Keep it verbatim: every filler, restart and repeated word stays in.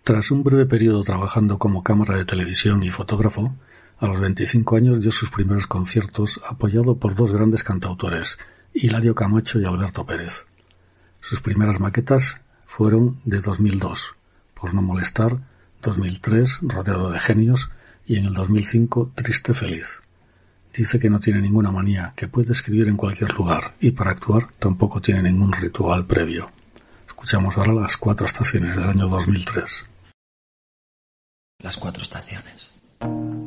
Tras un breve periodo trabajando como cámara de televisión y fotógrafo, a los veinticinco años dio sus primeros conciertos apoyado por dos grandes cantautores, Hilario Camacho y Alberto Pérez. Sus primeras maquetas fueron de dos mil dos, Por no molestar, dos mil tres, Rodeado de genios y en el dos mil cinco, Triste feliz. Dice que no tiene ninguna manía, que puede escribir en cualquier lugar y para actuar tampoco tiene ningún ritual previo. Escuchamos ahora Las cuatro estaciones del año dos mil tres. Las cuatro estaciones.